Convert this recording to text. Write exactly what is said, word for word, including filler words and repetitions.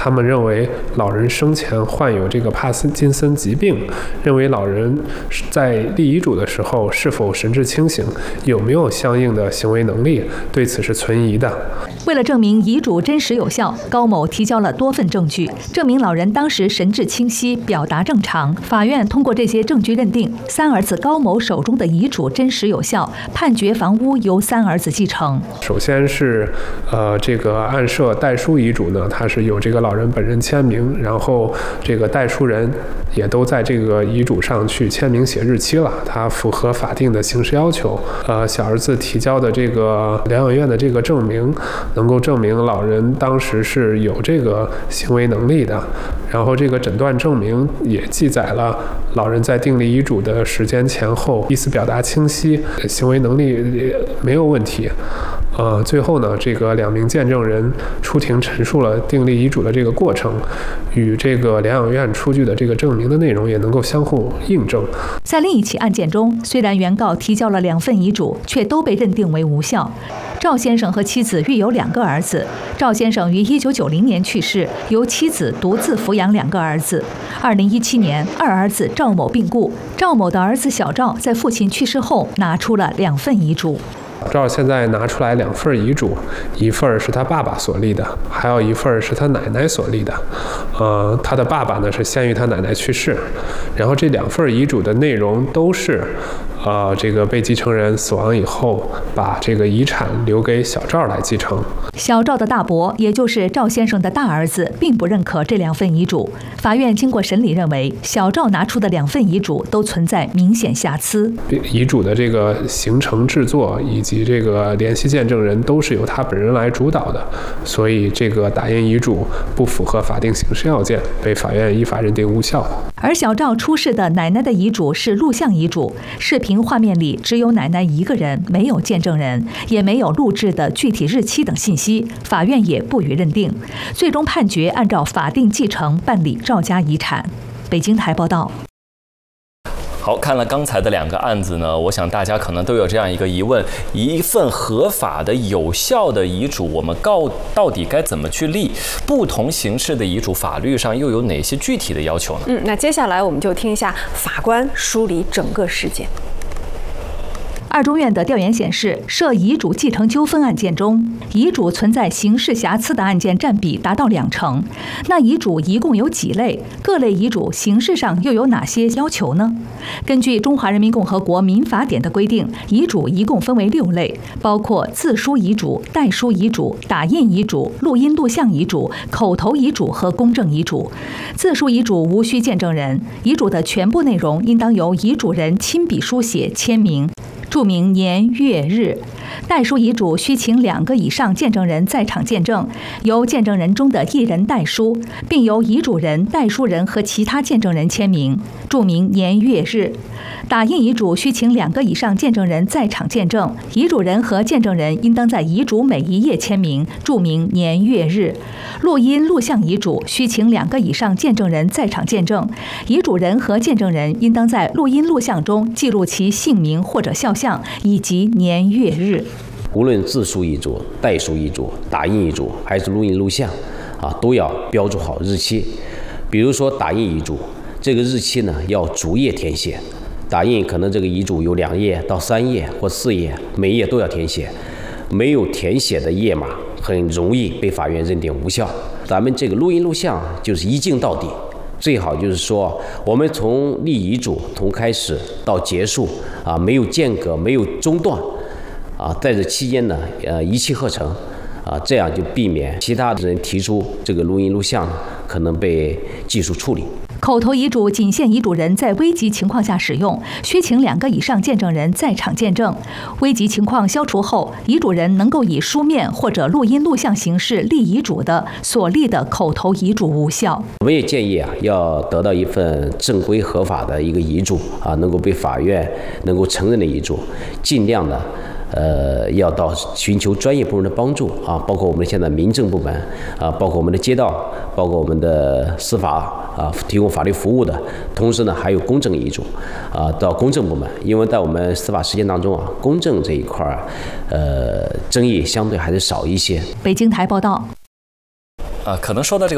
他们认为老人生前患有这个帕金森疾病，认为老人在立遗嘱的时候是否神志清醒，有没有相应的行为能力，对此是存疑的。 为了证明遗嘱真实有效，高某提交了多份证据，证明老人当时神志清晰，表达正常。法院通过这些证据认定三儿子高某手中的遗嘱真实有效，判决房屋由三儿子继承。 首先是呃这个案涉代书遗嘱呢，它是有这个老人本人签名，然后这个代书人也都在这个遗嘱上去签名写日期了，它符合法定的形式要求。呃，小儿子提交的这个疗养院的这个证明，能够证明老人当时是有这个行为能力的。然后这个诊断证明也记载了老人在订立遗嘱的时间前后意思表达清晰，行为能力没有问题。呃，最后呢，这个两名见证人出庭陈述了订立遗嘱的这个过程，与这个疗养院出具的这个证明的内容也能够相互印证。 在另一起案件中，虽然原告提交了两份遗嘱，却都被认定为无效。赵先生和妻子育有两个儿子，赵先生于一九九零年去世，由妻子独自抚养两个儿子。二零一七年，二儿子赵某病故，赵某的儿子小赵在父亲去世后拿出了两份遗嘱。 赵现在拿出来两份遗嘱，一份是他爸爸所立的，还有一份是他奶奶所立的。呃，他的爸爸呢是先于他奶奶去世，然后这两份遗嘱的内容都是，呃，这个被继承人死亡以后，把这个遗产留给小赵来继承。 小赵的大伯，也就是赵先生的大儿子，并不认可这两份遗嘱。法院经过审理认为，小赵拿出的两份遗嘱都存在明显瑕疵。 遗嘱的这个形成制作以及这个联系见证人都是由他本人来主导的，所以这个打印遗嘱不符合法定形式要件，被法院依法认定无效。 而小赵出示的奶奶的遗嘱是录像遗嘱，视频画面里只有奶奶一个人，没有见证人，也没有录制的具体日期等信息，法院也不予认定。最终判决按照法定继承办理赵家遗产。北京台报道。 好，看了刚才的两个案子呢，我想大家可能都有这样一个疑问：一份合法的、有效的遗嘱，我们告到底该怎么去立？不同形式的遗嘱，法律上又有哪些具体的要求呢？ 嗯，那接下来我们就听一下法官梳理整个事件。 二中院的调研显示，涉遗嘱继承纠纷案件中，遗嘱存在刑事瑕疵的案件占比达到两成。那遗嘱一共有几类？各类遗嘱形式上又有哪些要求呢？根据《中华人民共和国民法典》的规定，遗嘱一共分为六类，包括自书遗嘱、代书遗嘱、打印遗嘱、录音录像遗嘱、口头遗嘱和公证遗嘱。自书遗嘱无需见证人，遗嘱的全部内容应当由遗嘱人亲笔书写签名，注明年月日。代书遗嘱需请两个以上见证人在场见证，由见证人中的一人代书，并由遗嘱人、代书人和其他见证人签名，注明年月日。打印遗嘱需请两个以上见证人在场见证，遗嘱人和见证人应当在遗嘱每一页签名，注明年月日。录音录像遗嘱需请两个以上见证人在场见证，遗嘱人和见证人应当在录音录像中记录其姓名或者肖像以及年月日。 无论自书遗嘱、代书遗嘱、打印遗嘱还是录音录像，啊，都要标注好日期。比如说打印遗嘱，这个日期呢要逐页填写。打印可能这个遗嘱有两页到三页或四页，每页都要填写。没有填写的页码很容易被法院认定无效。咱们这个录音录像就是一镜到底，最好就是说我们从立遗嘱从开始到结束啊，没有间隔，没有中断啊，在这期间呢，呃，一气呵成啊，这样就避免其他的人提出这个录音录像可能被技术处理。 口头遗嘱仅限遗嘱人在危急情况下使用，需请两个以上见证人在场见证。危急情况消除后，遗嘱人能够以书面或者录音录像形式立遗嘱的，所立的口头遗嘱无效。 我们也建议啊，要得到一份正规合法的一个遗嘱啊，能够被法院能够承认的遗嘱，尽量的。呃，要到寻求专业部门的帮助啊，包括我们现在民政部门啊，包括我们的街道，包括我们的司法啊，提供法律服务的，同时呢，还有公证遗嘱啊，到公证部门，因为在我们司法实践当中啊，公证这一块儿，呃，争议相对还是少一些。 北京台报道。 啊，可能说到这个。